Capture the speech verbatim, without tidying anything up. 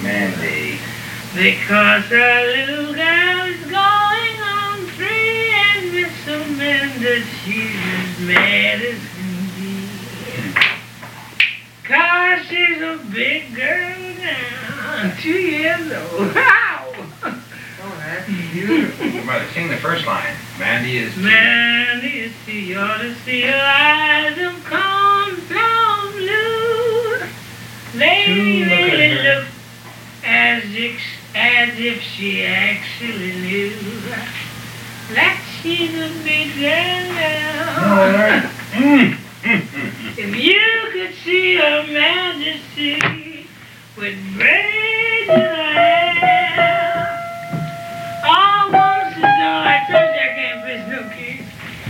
Mandy. Because our little girl is going on free, and Miss Amanda, she's as mad as can be. Cause she's a big girl now, two years old. Wow! Oh, that's beautiful. Mother, sing the first line. Mandy is... Mandy is she ought to see her eyes of cornflower blue. They really look as if, as if she actually knew that she's a big girl now. All right. Mm.